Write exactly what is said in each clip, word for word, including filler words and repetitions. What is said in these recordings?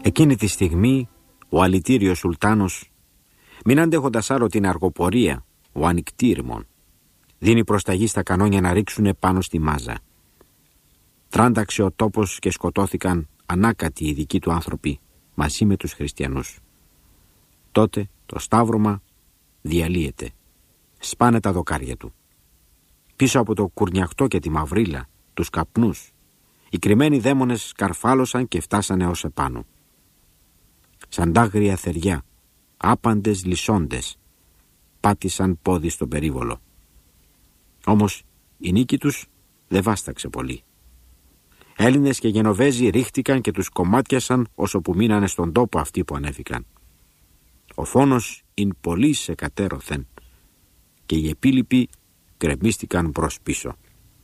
Εκείνη τη στιγμή ο αλητήριος Σουλτάνος, μην αντέχοντας άλλο την αργοπορία, ο ανικτήρμων, δίνει προσταγή στα κανόνια να ρίξουνε πάνω στη μάζα. Τράνταξε ο τόπος και σκοτώθηκαν ανάκατοι οι δικοί του άνθρωποι μαζί με τους χριστιανούς. Τότε το σταύρωμα διαλύεται. Σπάνε τα δοκάρια του. Πίσω από το κουρνιαχτό και τη μαυρίλα, τους καπνούς, οι κρυμμένοι δαίμονες σκαρφάλωσαν και φτάσανε ως επάνω. Σαν τάγρια θεριά, άπαντες λυσόντες, πάτησαν πόδι στον περίβολο. Όμως η νίκη τους δεν βάσταξε πολύ. Έλληνες και Γενοβέζοι ρίχτηκαν και τους κομμάτιασαν όσο που μείνανε στον τόπο αυτοί που ανέβηκαν. Ο φόνος ειν πολύ σε κατέρωθεν και οι επίλοιποι κρεμίστηκαν προς πίσω.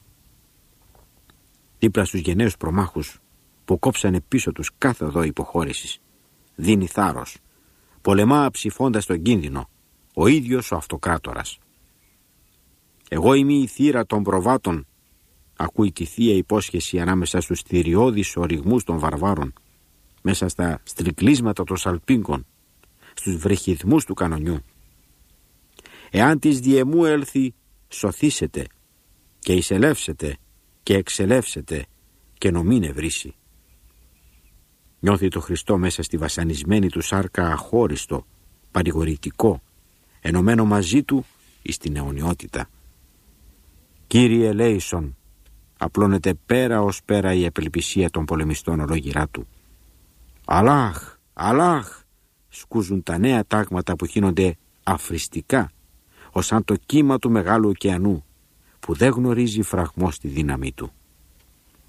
Δίπλα στους γενναίους προμάχους που κόψανε πίσω τους κάθε οδό υποχώρησης, δίνει θάρρος, πολεμά ψηφώντας τον κίνδυνο, ο ίδιος ο αυτοκράτορας. «Εγώ είμαι η θύρα των προβάτων», ακούει τη θεία υπόσχεση ανάμεσα στους θηριώδεις οριγμούς των βαρβάρων, μέσα στα στρικλίσματα των σαλπίνκων, στους βρεχυθμούς του κανονιού. «Εάν της διεμού έλθει, σωθήσετε και εισελεύσετε και εξελεύσετε και νομήν ευρύσει». Νιώθει το Χριστό μέσα στη βασανισμένη του σάρκα αχώριστο, παρηγορητικό, ενωμένο μαζί του εις την αιωνιότητα. «Κύριε ελέησον», απλώνεται πέρα ως πέρα η απελπισία των πολεμιστών ολόγυρά του. «Αλλάχ, Αλλάχ», σκούζουν τα νέα τάγματα που γίνονται αφριστικά, ως αν το κύμα του μεγάλου ωκεανού, που δεν γνωρίζει φραγμό στη δύναμή του.